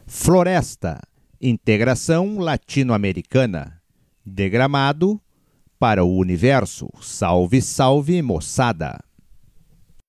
Floresta, integração latino-americana. De Gramado para o universo. Salve, salve, moçada!